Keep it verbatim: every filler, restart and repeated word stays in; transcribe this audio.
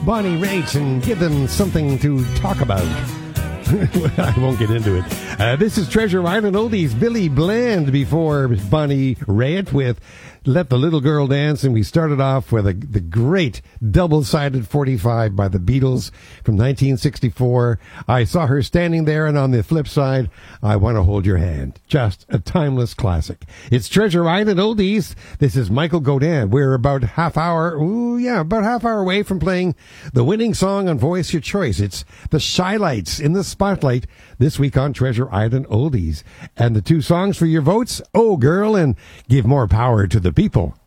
Bonnie Raitt and give them something to talk about. I won't get into it. Uh, this is Treasure Island Oldies. Billy Bland before Bonnie Raitt with Let the Little Girl Dance. And we started off with a, the great double-sided forty-five by the Beatles from nineteen sixty-four. I Saw Her Standing There, and on the flip side, I Want to Hold Your Hand. Just a timeless classic. It's Treasure Island Oldies. This is Michael Godin. We're about half hour, ooh, yeah, about half hour away from playing the winning song on Voice Your Choice. It's the Shy-Lights in the spotlight this week on Treasure Island Oldies. And the two songs for your votes, Oh Girl and Give More Power to the People.